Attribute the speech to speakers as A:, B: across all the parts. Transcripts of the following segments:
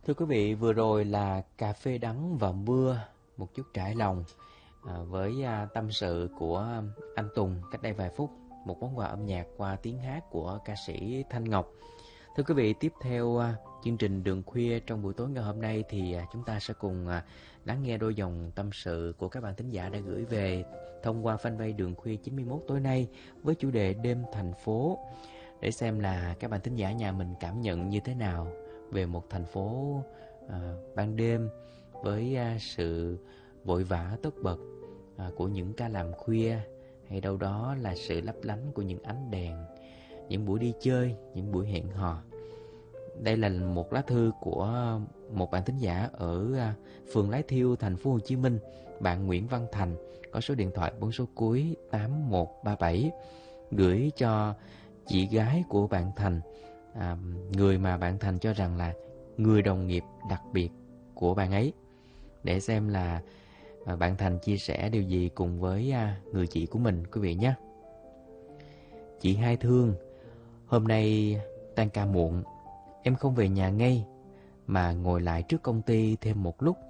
A: Thưa quý vị, vừa rồi là Cà phê đắng và mưa, một chút trải lòng với tâm sự của anh Tùng cách đây vài phút, một món quà âm nhạc qua tiếng hát của ca sĩ Thanh Ngọc. Thưa quý vị, tiếp theo chương trình Đường Khuya trong buổi tối ngày hôm nay thì chúng ta sẽ cùng lắng nghe đôi dòng tâm sự của các bạn thính giả đã gửi về thông qua fanpage Đường Khuya 91 tối nay với chủ đề Đêm Thành Phố, để xem là các bạn thính giả nhà mình cảm nhận như thế nào về một thành phố ban đêm với sự vội vã tất bật của những ca làm khuya, hay đâu đó là sự lấp lánh của những ánh đèn, những buổi đi chơi, những buổi hẹn hò. Đây là một lá thư của một bạn thính giả ở phường Lái Thiêu, thành phố Hồ Chí Minh, bạn Nguyễn Văn Thành, có số điện thoại 4 số cuối 8137, gửi cho chị gái của bạn Thành, người mà bạn Thành cho rằng là người đồng nghiệp đặc biệt của bạn ấy, để xem là bạn Thành chia sẻ điều gì cùng với người chị của mình, quý vị nhé. Chị Hai thương, hôm nay tan ca muộn, em không về nhà ngay mà ngồi lại trước công ty thêm một lúc.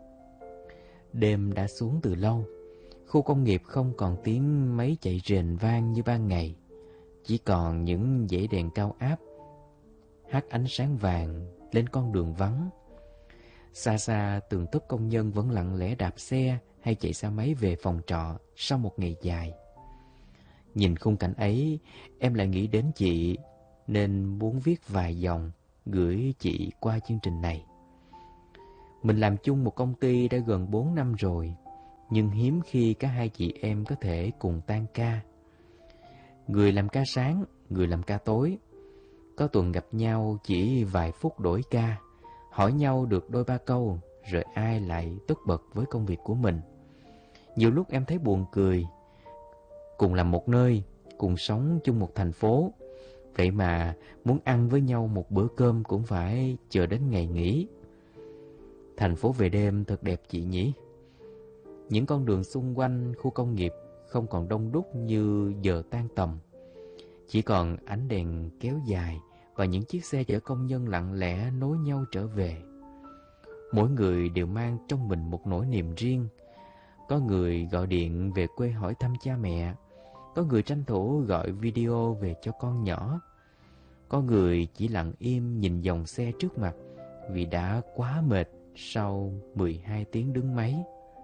A: Đêm đã xuống từ lâu, khu công nghiệp không còn tiếng máy chạy rền vang như ban ngày, chỉ còn những dãy đèn cao áp hắt ánh sáng vàng lên con đường vắng. Xa xa từng tốp công nhân vẫn lặng lẽ đạp xe hay chạy xe máy về phòng trọ sau một ngày dài. Nhìn khung cảnh ấy, em lại nghĩ đến chị, nên muốn viết vài dòng gửi chị qua chương trình này. Mình làm chung một công ty đã gần 4 năm rồi, nhưng hiếm khi cả hai chị em có thể cùng tan ca. Người làm ca sáng, người làm ca tối. Có tuần gặp nhau chỉ vài phút đổi ca, hỏi nhau được đôi ba câu, rồi ai lại tất bật với công việc của mình. Nhiều lúc em thấy buồn cười. Cùng làm một nơi, cùng sống chung một thành phố, vậy mà muốn ăn với nhau một bữa cơm cũng phải chờ đến ngày nghỉ. Thành phố về đêm thật đẹp chị nhỉ. Những con đường xung quanh khu công nghiệp không còn đông đúc như giờ tan tầm, chỉ còn ánh đèn kéo dài và những chiếc xe chở công nhân lặng lẽ nối nhau trở về. Mỗi người đều mang trong mình một nỗi niềm riêng. Có người gọi điện về quê hỏi thăm cha mẹ, có người tranh thủ gọi video về cho con nhỏ, có người chỉ lặng im nhìn dòng xe trước mặt vì đã quá mệt sau 12 tiếng đứng máy.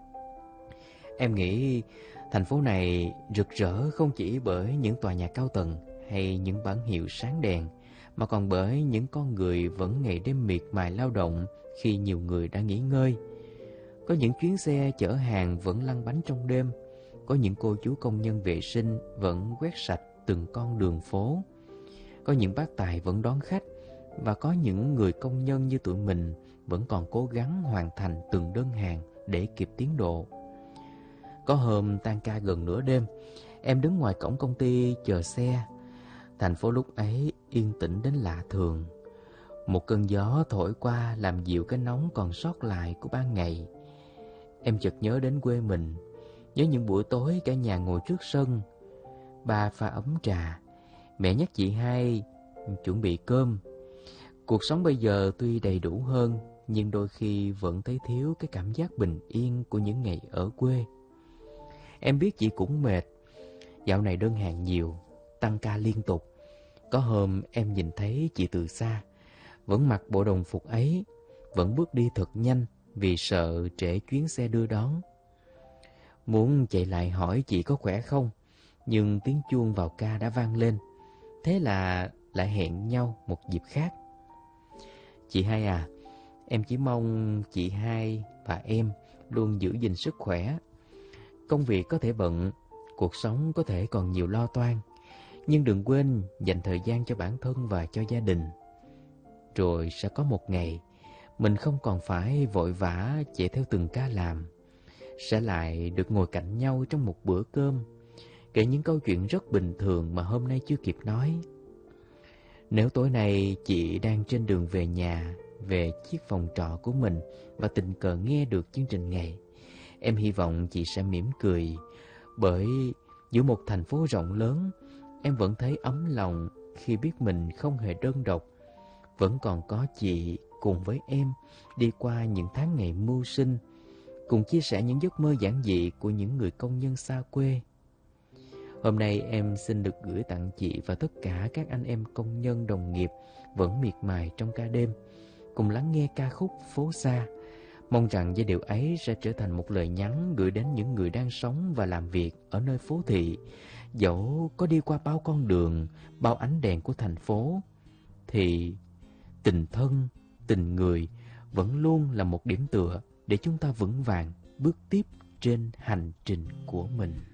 A: Em nghĩ thành phố này rực rỡ không chỉ bởi những tòa nhà cao tầng hay những bảng hiệu sáng đèn, mà còn bởi những con người vẫn ngày đêm miệt mài lao động khi nhiều người đã nghỉ ngơi. Có những chuyến xe chở hàng vẫn lăn bánh trong đêm, có những cô chú công nhân vệ sinh vẫn quét sạch từng con đường phố, có những bác tài vẫn đón khách, và có những người công nhân như tụi mình vẫn còn cố gắng hoàn thành từng đơn hàng để kịp tiến độ. Có hôm tan ca gần nửa đêm, em đứng ngoài cổng công ty chờ xe. Thành phố lúc ấy yên tĩnh đến lạ thường. Một cơn gió thổi qua làm dịu cái nóng còn sót lại của ban ngày. Em chợt nhớ đến quê mình, nhớ những buổi tối cả nhà ngồi trước sân, ba pha ấm trà, mẹ nhắc chị Hai chuẩn bị cơm. Cuộc sống bây giờ tuy đầy đủ hơn, nhưng đôi khi vẫn thấy thiếu cái cảm giác bình yên của những ngày ở quê. Em biết chị cũng mệt. Dạo này đơn hàng nhiều, tăng ca liên tục. Có hôm em nhìn thấy chị từ xa, vẫn mặc bộ đồng phục ấy, vẫn bước đi thật nhanh vì sợ trễ chuyến xe đưa đón. Muốn chạy lại hỏi chị có khỏe không, nhưng tiếng chuông vào ca đã vang lên. Thế là lại hẹn nhau một dịp khác. Chị Hai à, em chỉ mong chị Hai và em luôn giữ gìn sức khỏe. Công việc có thể bận, cuộc sống có thể còn nhiều lo toan, nhưng đừng quên dành thời gian cho bản thân và cho gia đình. Rồi sẽ có một ngày mình không còn phải vội vã chạy theo từng ca làm, sẽ lại được ngồi cạnh nhau trong một bữa cơm, kể những câu chuyện rất bình thường mà hôm nay chưa kịp nói. Nếu tối nay chị đang trên đường về nhà, về chiếc phòng trọ của mình và tình cờ nghe được chương trình này, em hy vọng chị sẽ mỉm cười, bởi giữa một thành phố rộng lớn, em vẫn thấy ấm lòng khi biết mình không hề đơn độc, vẫn còn có chị cùng với em đi qua những tháng ngày mưu sinh, cùng chia sẻ những giấc mơ giản dị của những người công nhân xa quê. Hôm nay em xin được gửi tặng chị và tất cả các anh em công nhân đồng nghiệp vẫn miệt mài trong ca đêm, cùng lắng nghe ca khúc Phố Xa. Mong rằng giai điệu ấy sẽ trở thành một lời nhắn gửi đến những người đang sống và làm việc ở nơi phố thị. Dẫu có đi qua bao con đường, bao ánh đèn của thành phố, thì tình thân, tình người vẫn luôn là một điểm tựa để chúng ta vững vàng bước tiếp trên hành trình của mình.